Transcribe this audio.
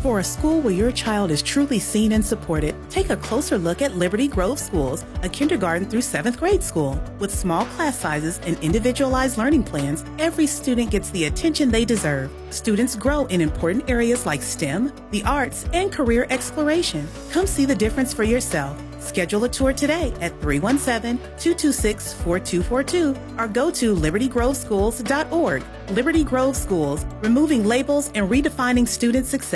For a school where your child is truly seen and supported, take a closer look at Liberty Grove Schools, a kindergarten through 7th grade school. With small class sizes and individualized learning plans, every student gets the attention they deserve. Students grow in important areas like STEM, the arts, and career exploration. Come see the difference for yourself. Schedule a tour today at 317-226-4242 or go to libertygroveschools.org. Liberty Grove Schools, removing labels and redefining student success.